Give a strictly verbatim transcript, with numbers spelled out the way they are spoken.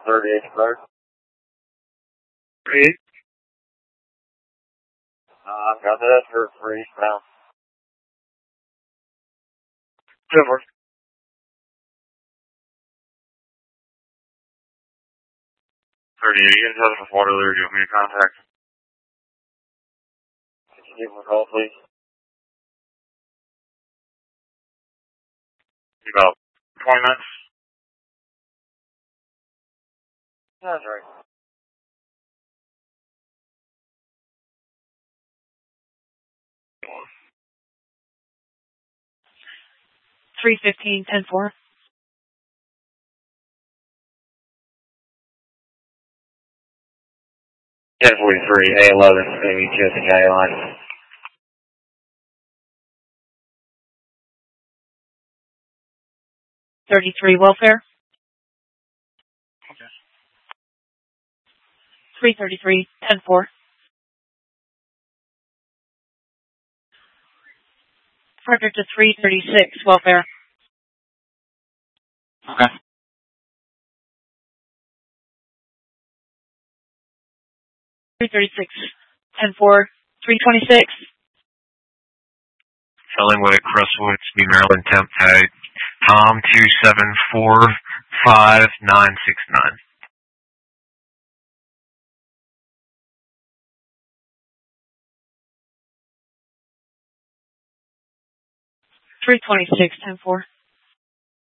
thirty-eight cleared. thirty-eight. Uh, I've got that for free eastbound. ten four. thirty-eight, you guys have a Waterloo, do you want me to contact? Could you give him a call, please? About twenty minutes. That's right. three fifteen, ten four. ten forty-three, A eleven, maybe just the guy line. thirty-three, welfare. Okay. three thirty-three, ten four. Frederick to three thirty-six, welfare. Okay. three thirty-six, ten four, three twenty-six. Fellingwood, Crestwood, Speed Maryland, temp tag, Tom two seven four five nine six nine. three twenty-six, ten four.